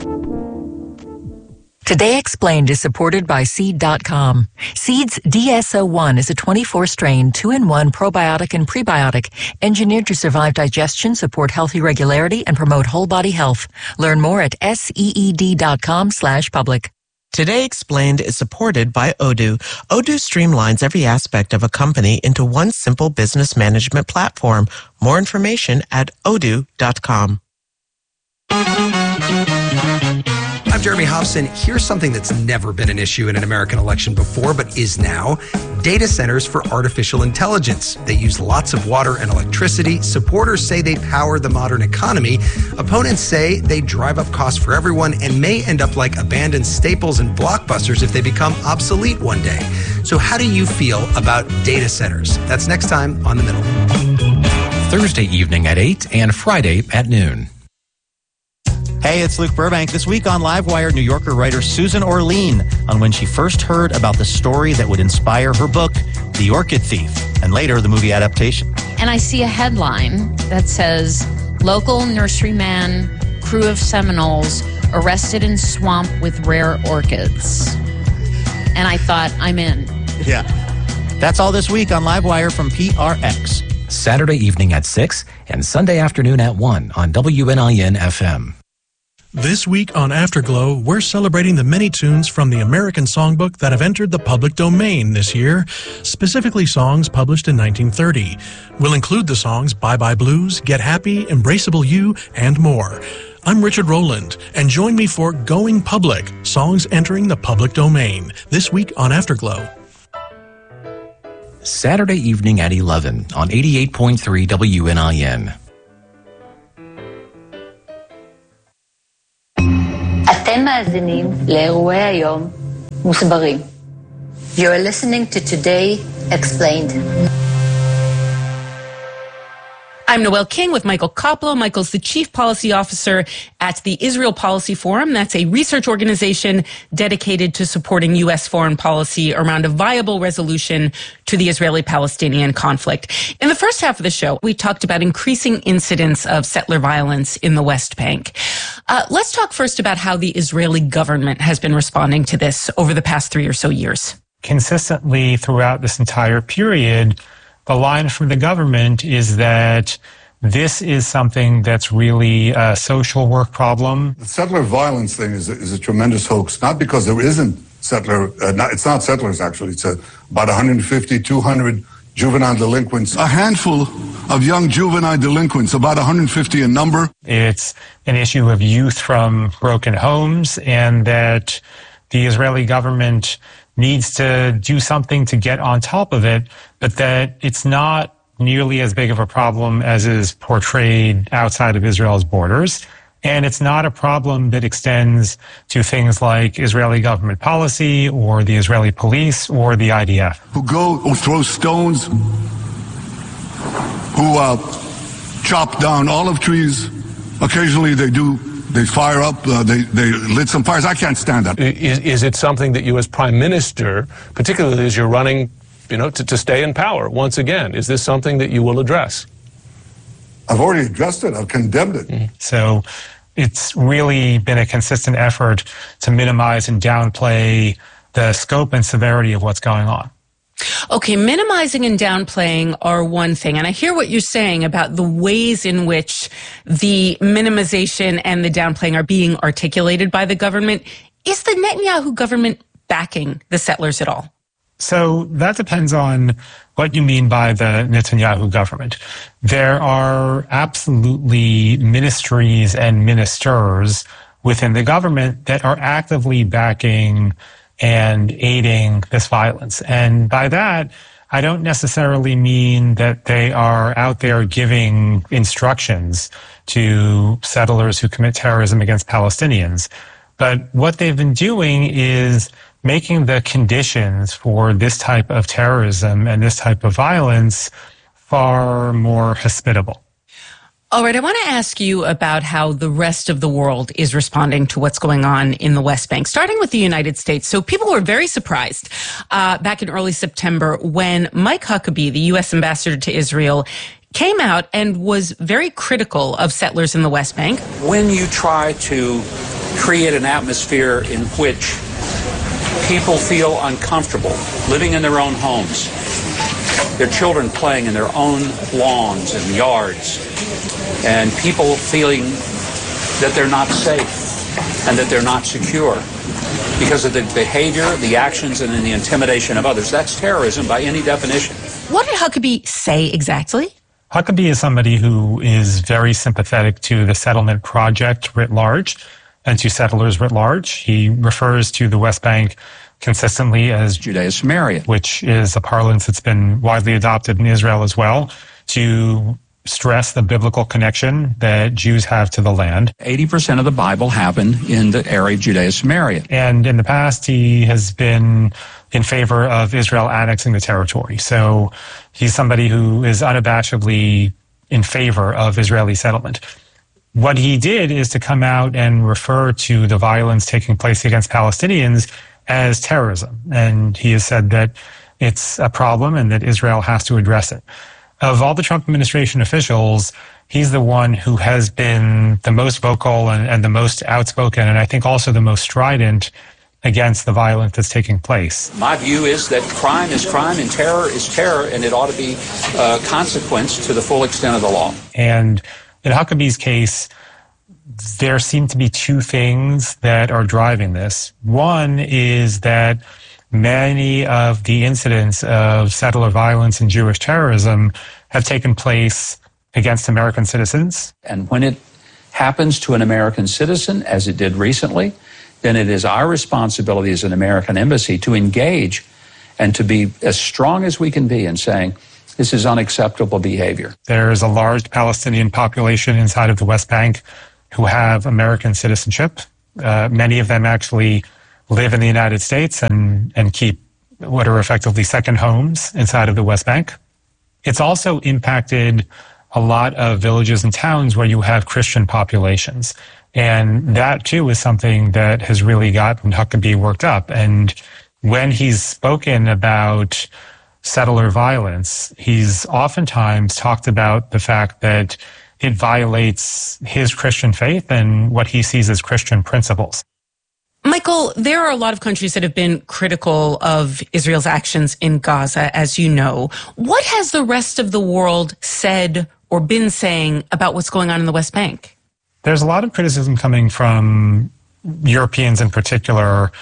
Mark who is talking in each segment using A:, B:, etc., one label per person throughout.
A: Today Explained is supported by Seed.com. Seed's DSO1 is a 24-strain, 2-in-1 probiotic and prebiotic engineered to survive digestion, support healthy regularity, and promote whole body health. Learn more at seed.com/public.
B: Today Explained is supported by Odoo. Odoo streamlines every aspect of a company into one simple business management platform. More information at odoo.com.
C: I'm Jeremy Hobson. Here's something that's never been an issue in an American election before, but is now. Data centers for artificial intelligence. They use lots of water and electricity. Supporters say they power the modern economy. Opponents say they drive up costs for everyone and may end up like abandoned Staples and Blockbusters if they become obsolete one day. So how do you feel about data centers? That's next time on The Middle.
D: Thursday evening at 8 and Friday at noon.
E: Hey, it's Luke Burbank. This week on Livewire, New Yorker writer Susan Orlean on when she first heard about the story that would inspire her book, The Orchid Thief, and later the movie adaptation.
F: And I see a headline that says, local nurseryman, crew of Seminoles, arrested in swamp with rare orchids. And I thought, I'm in.
E: Yeah. That's all this week on Livewire from PRX.
D: Saturday evening at 6 and Sunday afternoon at 1 on WNIN FM.
G: This week on Afterglow, we're celebrating the many tunes from the American Songbook that have entered the public domain this year, specifically songs published in 1930. We'll include the songs Bye Bye Blues, Get Happy, Embraceable You, and more. I'm Richard Rowland, and join me for Going Public, songs entering the public domain, this week on Afterglow.
D: Saturday evening at 11 on 88.3 WNIN.
H: אתם מאזינים לאירועי היום מוסברים. You're listening to Today Explained.
I: I'm Noelle King with Michael Koplow. Michael's the Chief Policy Officer at the Israel Policy Forum. That's a research organization dedicated to supporting U.S. foreign policy around a viable resolution to the Israeli-Palestinian conflict. In the first half of the show, we talked about increasing incidents of settler violence in the West Bank. Let's talk first about how the Israeli government has been responding to this over the past 3 or so years.
J: Consistently throughout this entire period, the line from the government is that this is something that's really a social work problem.
K: The settler violence thing is a tremendous hoax, not because there isn't it's not settlers actually, it's about 150, 200 juvenile delinquents, a handful of young juvenile delinquents, about 150 in number.
J: It's an issue of youth from broken homes, and that the Israeli government needs to do something to get on top of it, but that it's not nearly as big of a problem as is portrayed outside of Israel's borders. And it's not a problem that extends to things like Israeli government policy or the Israeli police or the IDF.
K: Who throw stones, who chop down olive trees. Occasionally they fire up, they lit some fires. I can't stand that.
L: Is it something that you as Prime Minister, particularly as you're running, to stay in power once again, is this something that you will address?
K: I've already addressed it. I've condemned it.
J: So it's really been a consistent effort to minimize and downplay the scope and severity of what's going on.
I: Okay, minimizing and downplaying are one thing, and I hear what you're saying about the ways in which the minimization and the downplaying are being articulated by the government. Is the Netanyahu government backing the settlers at all?
J: So that depends on what you mean by the Netanyahu government. There are absolutely ministries and ministers within the government that are actively backing and aiding this violence. And by that, I don't necessarily mean that they are out there giving instructions to settlers who commit terrorism against Palestinians. But what they've been doing is making the conditions for this type of terrorism and this type of violence far more hospitable.
I: All right, I want to ask you about how the rest of the world is responding to what's going on in the West Bank, starting with the United States. So people were very surprised back in early September when Mike Huckabee, the U.S. ambassador to Israel, came out and was very critical of settlers in the West Bank.
M: When you try to create an atmosphere in which people feel uncomfortable living in their own homes, their children playing in their own lawns and yards, and people feeling that they're not safe and that they're not secure because of the behavior, the actions, and the intimidation of others. That's terrorism by any definition.
I: What did Huckabee say exactly?
J: Huckabee is somebody who is very sympathetic to the settlement project writ large and to settlers writ large. He refers to the West Bank consistently as
M: Judea-Samaria,
J: which is a parlance that's been widely adopted in Israel as well, to stress the biblical connection that Jews have to the land.
M: 80% of the Bible happened in the area of Judea-Samaria.
J: And in the past, he has been in favor of Israel annexing the territory. So he's somebody who is unabashedly in favor of Israeli settlement. What he did is to come out and refer to the violence taking place against Palestinians as terrorism. And he has said that it's a problem and that Israel has to address it. Of all the Trump administration officials, he's the one who has been the most vocal and the most outspoken, and I think also the most strident against the violence that's taking place.
M: My view is that crime is crime and terror is terror, and it ought to be consequence to the full extent of the law.
J: And in Huckabee's case, there seem to be two things that are driving this. One is that many of the incidents of settler violence and Jewish terrorism have taken place against American citizens.
M: And when it happens to an American citizen, as it did recently, then it is our responsibility as an American embassy to engage and to be as strong as we can be in saying, this is unacceptable behavior.
J: There is a large Palestinian population inside of the West Bank who have American citizenship. Many of them actually live in the United States and keep what are effectively second homes inside of the West Bank. It's also impacted a lot of villages and towns where you have Christian populations. And that, too, is something that has really gotten Huckabee worked up. And when he's spoken about settler violence, he's oftentimes talked about the fact that it violates his Christian faith and what he sees as Christian principles.
I: Michael, there are a lot of countries that have been critical of Israel's actions in Gaza, as you know. What has the rest of the world said or been saying about what's going on in the West Bank?
J: There's a lot of criticism coming from Europeans in particular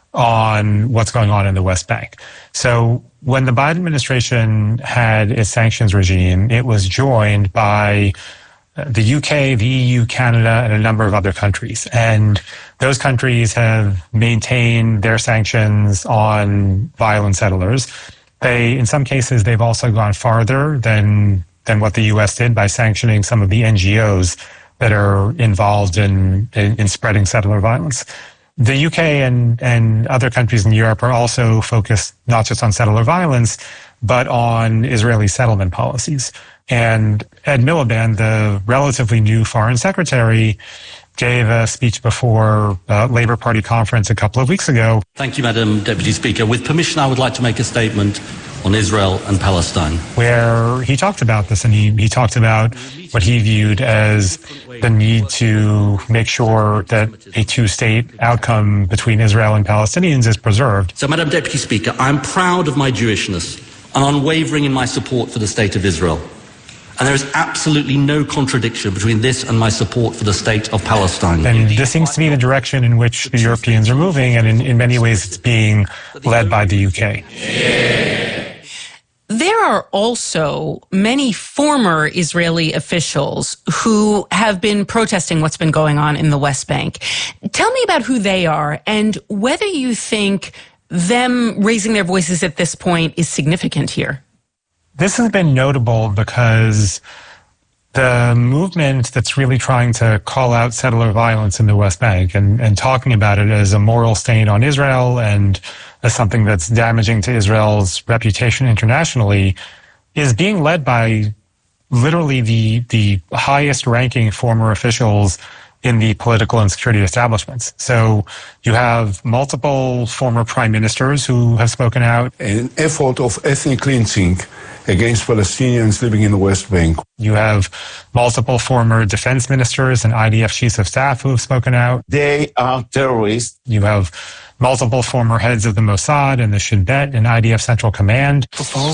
J: on what's going on in the West Bank. So when the Biden administration had its sanctions regime, it was joined by the UK, the EU, Canada, and a number of other countries. And those countries have maintained their sanctions on violent settlers. In some cases, they've also gone farther than what the US did by sanctioning some of the NGOs that are involved in spreading settler violence. The UK and other countries in Europe are also focused not just on settler violence, but on Israeli settlement policies. And Ed Miliband, the relatively new foreign secretary, gave a speech before a Labour Party conference a couple of weeks ago.
N: Thank you, Madam Deputy Speaker. With permission, I would like to make a statement on Israel and Palestine,
J: where he talked about this, and he talked about what he viewed as the need to make sure that a two-state outcome between Israel and Palestinians is preserved.
N: So, Madam Deputy Speaker, I'm proud of my Jewishness and unwavering in my support for the State of Israel. And there is absolutely no contradiction between this and my support for the State of Palestine.
J: And this seems to be the direction in which the Europeans are moving, and in many ways it's being led by the UK.
I: There are also many former Israeli officials who have been protesting what's been going on in the West Bank. Tell me about who they are and whether you think them raising their voices at this point is significant here.
J: This has been notable because the movement that's really trying to call out settler violence in the West Bank and talking about it as a moral stain on Israel and as something that's damaging to Israel's reputation internationally is being led by literally the highest ranking former officials in the political and security establishments. So you have multiple former prime ministers who have spoken out.
K: An effort of ethnic cleansing against Palestinians living in the West Bank.
J: You have multiple former defense ministers and IDF chiefs of staff who have spoken out.
O: They are terrorists.
J: You have multiple former heads of the Mossad and the Shin Bet and IDF Central Command.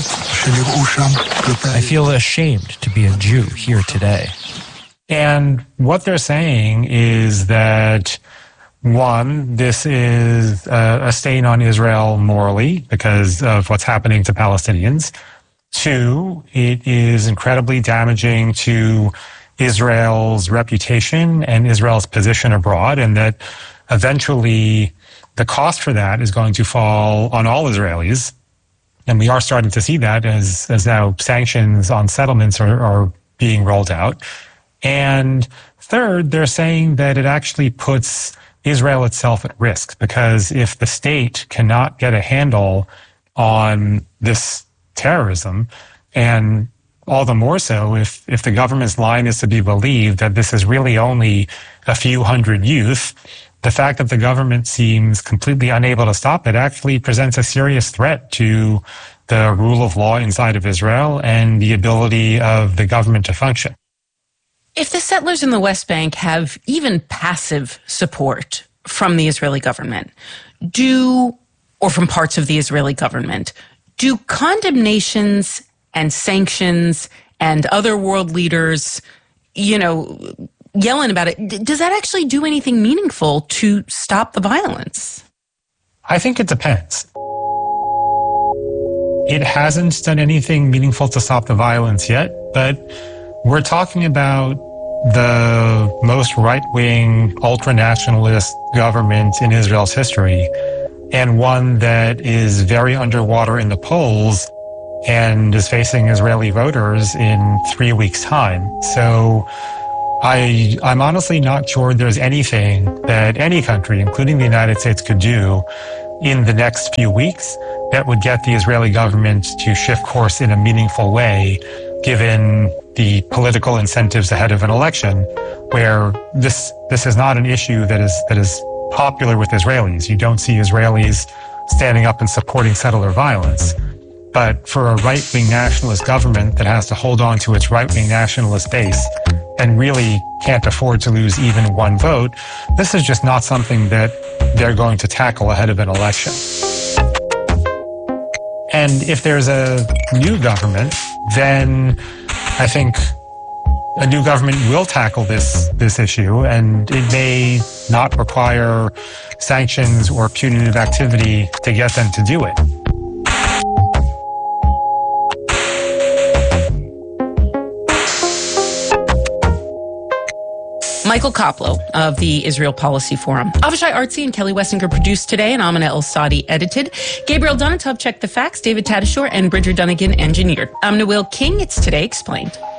P: I feel ashamed to be a Jew here today.
J: And what they're saying is that, one, this is a stain on Israel morally because of what's happening to Palestinians. Two, it is incredibly damaging to Israel's reputation and Israel's position abroad, and that eventually the cost for that is going to fall on all Israelis. And we are starting to see that as now sanctions on settlements are being rolled out. And third, they're saying that it actually puts Israel itself at risk, because if the state cannot get a handle on this terrorism, and all the more so if the government's line is to be believed that this is really only a few hundred youth, the fact that the government seems completely unable to stop it actually presents a serious threat to the rule of law inside of Israel and the ability of the government to function.
I: If the settlers in the West Bank have even passive support from the Israeli government, or from parts of the Israeli government, do condemnations and sanctions and other world leaders, yelling about it, does that actually do anything meaningful to stop the violence?
J: I think it depends. It hasn't done anything meaningful to stop the violence yet, but we're talking about the most right-wing, ultra-nationalist government in Israel's history, and one that is very underwater in the polls and is facing Israeli voters in 3 weeks' time. So I'm honestly not sure there's anything that any country, including the United States, could do in the next few weeks that would get the Israeli government to shift course in a meaningful way, given the political incentives ahead of an election, where this is not an issue that is popular with Israelis. You don't see Israelis standing up and supporting settler violence. But for a right-wing nationalist government that has to hold on to its right-wing nationalist base and really can't afford to lose even one vote, this is just not something that they're going to tackle ahead of an election. And if there's a new government, then I think a new government will tackle this issue, and it may not require sanctions or punitive activity to get them to do it.
I: Michael Koplow of the Israel Policy Forum. Avishai Artsy and Kelly Wessinger produced today, and Amina El-Sadi edited. Gabriel Donatov checked the facts, David Tadashore and Bridger Dunnigan engineered. I'm Noel King. It's Today Explained.